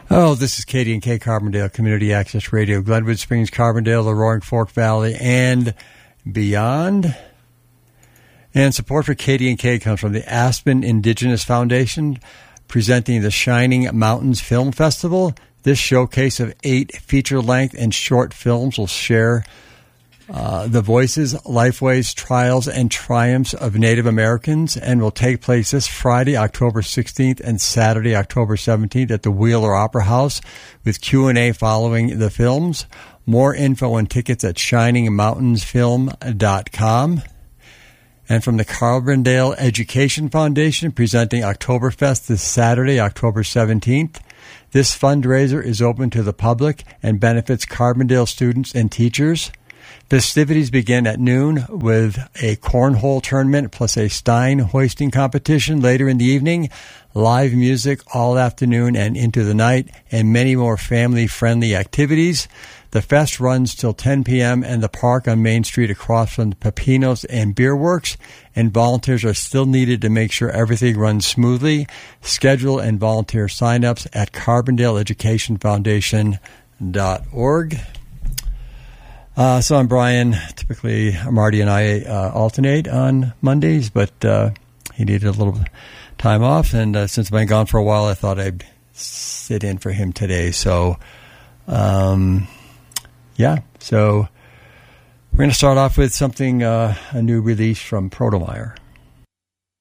Oh, this is KD&K Carbondale Community Access Radio, Glenwood Springs, Carbondale, the Roaring Fork Valley, and beyond. And support for KD&K comes from the Aspen Indigenous Foundation, presenting the Shining Mountains Film Festival. This showcase of 8 feature-length and short films will share the voices, lifeways, trials, and triumphs of Native Americans, and will take place this Friday, October 16th, and Saturday, October 17th at the Wheeler Opera House, with Q&A following the films. More info and tickets at shiningmountainsfilm.com. And from the Carbondale Education Foundation, presenting Oktoberfest this Saturday, October 17th. This fundraiser is open to the public and benefits Carbondale students and teachers. Festivities begin at noon with a cornhole tournament plus a Stein hoisting competition later in the evening, live music all afternoon and into the night, and many more family-friendly activities. The fest runs till 10 p.m. in the park on Main Street across from the Pepinos and Beer Works, and volunteers are still needed to make sure everything runs smoothly. Schedule and volunteer sign-ups at carbondaleeducationfoundation.org. So I'm Brian. Typically, Marty and I alternate on Mondays, but he needed a little time off, and since I've been gone for a while, I thought I'd sit in for him today. So, so we're going to start off with something, a new release from Protomeyer.